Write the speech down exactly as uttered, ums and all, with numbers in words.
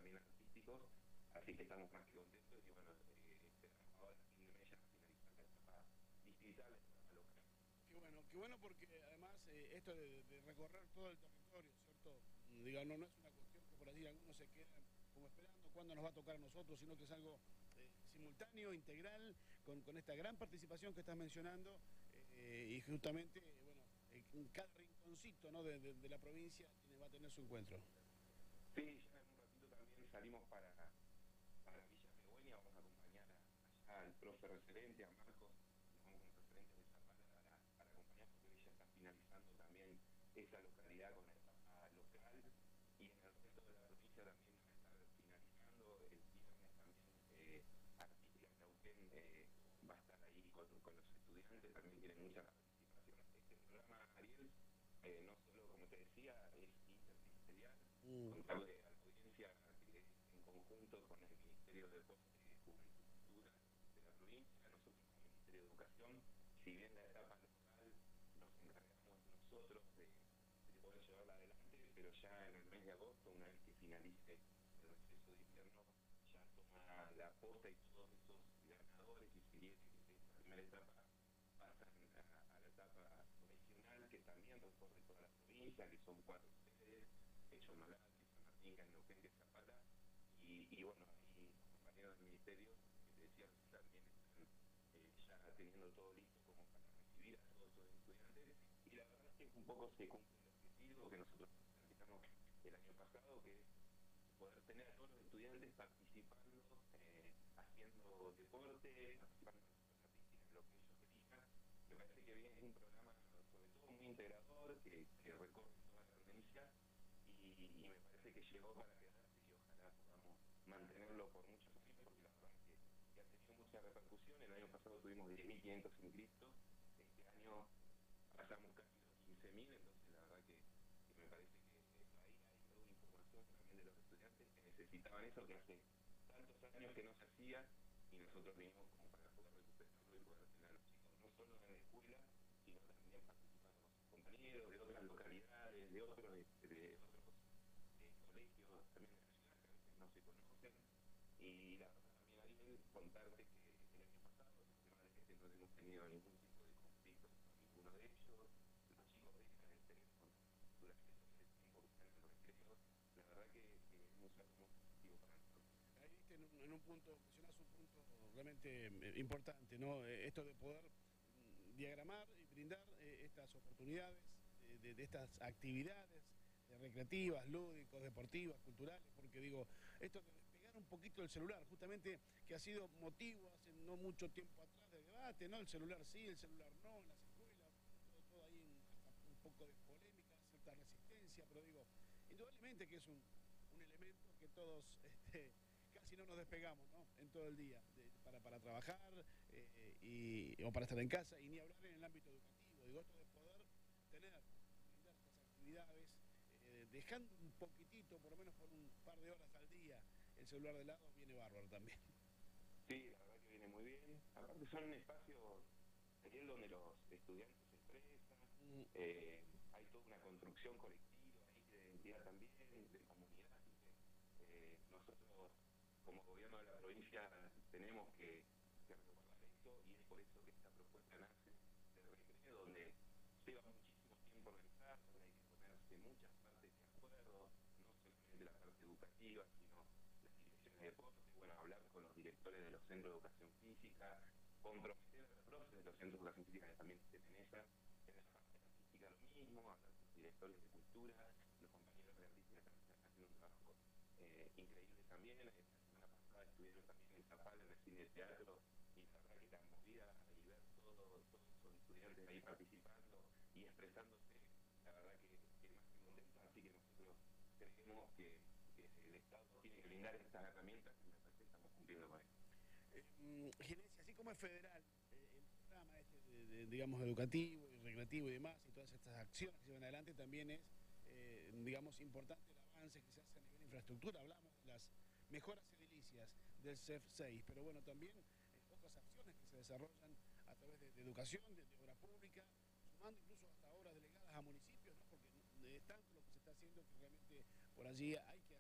también artísticos, así que estamos más que contentos y bueno, eh, esperamos ahora a fin de mes ya finalizar la etapa digital, la etapa local. Qué bueno, qué bueno porque además eh, esto de, de recorrer todo el territorio, ¿cierto? Digo, no, no es una cuestión que por allí algunos se quedan como esperando cuándo nos va a tocar a nosotros, sino que es algo eh, simultáneo, integral, con, con esta gran participación que estás mencionando eh, y justamente, bueno, en cada rinconcito, ¿no? de, de, de la provincia va a tener su encuentro. Sí, ya en un ratito también salimos para, para Villa Pegüeña, vamos a acompañar a, allá al profe referente, a Marcos, nos vamos con los referentes de Zapala para, para acompañar, porque hoy ya está finalizando también esa localidad con la etapa local, y en el resto de la provincia también va a estar finalizando, el viernes también eh, Artística Neuquén eh, va a estar ahí con, con los estudiantes, también tiene mucha participación. Este programa, Ariel, eh, no solo, como te decía, es interministerial, Mm. contarle a la audiencia que es en conjunto con el Ministerio de Deporte, Juventud y Cultura de la provincia, nosotros como Ministerio de Educación, si bien la etapa local nos encargamos nosotros de, de poder llevarla adelante, pero ya en el mes de agosto, una vez que finalice el receso de invierno, ya toma la posta y todos esos ganadores y siguientes de esta primera etapa pasan a, a la etapa regional, que también recorre toda la provincia, que son cuatro sedes, Chonolate, San Martín, Neuquén, Zapala, y, y bueno, ahí los compañeros del ministerio, que te decía, también están eh, ya teniendo todo listo como para recibir a todos esos estudiantes, y la verdad es que un poco se cumple el objetivo que nosotros planteamos el año pasado, que es poder tener a todos los estudiantes participando, eh, haciendo deporte, participando en las artísticas, en lo que ellos elijan. Me parece que bien es un programa sobre todo muy integrador, que, que recorre toda la provincia, y, y me parece que llegó para quedarse y ojalá podamos mantenerlo por muchos años, porque la verdad es que, que ha tenido mucha repercusión. El año pasado tuvimos diez mil quinientos inscritos, este año pasamos casi los quince mil, entonces la verdad que, que me parece que ahí hay toda una información también de los estudiantes que necesitaban eso, que hace tantos años que no se hacía, y nosotros vinimos como para poder recuperarlo y poder tener a los chicos no solo en la escuela, sino también participando con sus compañeros de otras localidades, de otros, de, de otros eh, colegios también de la ciudad, que a veces no se conocen. Y la verdad también, Ariel, contarte que el año pasado, el tema de que no hemos tenido ningún tipo de conflicto con ninguno de ellos, los chicos dejan el teléfono durante todo ese tiempo que están en el recreo, la verdad que, que es un salto muy positivo para nosotros. Ahí viste en un, en un punto, mencionás un punto realmente eh, importante, ¿no? Eh, esto de poder mm, diagramar y brindar eh, estas oportunidades, de, de, de estas actividades eh, recreativas, lúdicos, deportivas, culturales, porque digo, esto de despegar un poquito el celular, justamente que ha sido motivo hace no mucho tiempo atrás de debate, ¿no? El celular sí, el celular no, en las escuelas, todo, todo ahí en, hasta un poco de polémica, cierta resistencia, pero digo, indudablemente que es un, un elemento que todos este, casi no nos despegamos, ¿no? En todo el día, de, para, para trabajar eh, y, o para estar en casa, y ni hablar en el ámbito educativo. Digo, esto de poder tener, brindar estas actividades, eh, dejando un poquitito, por lo menos por un par de horas al día, el celular de lado, viene bárbaro también. Sí, la verdad que viene muy bien. Aparte son espacios, Ariel, donde los estudiantes se expresan, Mm. eh, hay toda una construcción colectiva ahí de identidad también, de comunidad, así que eh, nosotros como gobierno de la provincia tenemos que, que recordar esto, y es por eso que esta propuesta nace del recreo, donde lleva muchísimo tiempo organizar, donde hay que ponerse muchas partes de acuerdo, no solamente la parte educativa, sino las direcciones de deporte, bueno, hablar con los directores de los centros de educación física, comprometer a los profes de los centros de educación física que también tienen esa, en la parte artística lo mismo, hablar con los directores de cultura, los compañeros de artística están haciendo un trabajo eh, increíble también. La semana pasada estuvieron también en Zapala, en el cine de teatro, y la verdad que la movida y ver todo, todos esos estudiantes ahí participando y expresándose, la verdad que, que más que contento, así que nosotros creemos que, que el Estado tiene que brindar estas herramientas, y me parece que estamos cumpliendo con eso. Eh, Gerencia, así como es federal, eh, el programa este, de, de, digamos, educativo y recreativo y demás, y todas estas acciones que se van adelante, también es, eh, digamos, importante el avance que se hace a nivel de infraestructura. Hablamos de las mejoras edilicias del C E F seis, pero bueno, también eh, otras acciones que se desarrollan a través de, de educación, de, de obra pública, sumando incluso hasta obras delegadas a municipios, ¿no? Porque es tanto lo que se está haciendo que realmente por allí hay